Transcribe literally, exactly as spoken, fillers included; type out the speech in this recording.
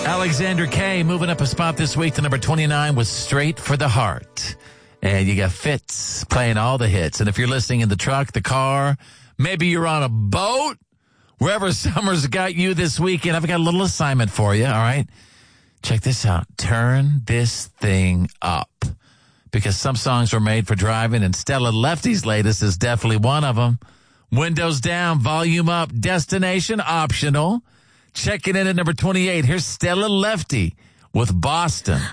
Alexander K moving up a spot this week to number twenty-nine with Straight for the Heart. And you got Fitz playing all the hits. And if you're listening in the truck, the car, maybe you're on a boat, wherever summer's got you this weekend, I've got a little assignment for you, all right? Check this out. Turn this thing up. Because some songs were made for driving, and Stella Lefty's latest is definitely one of them. Windows down, volume up, destination optional. Checking in at number twenty-eight. Here's Stella Lefty with Boston.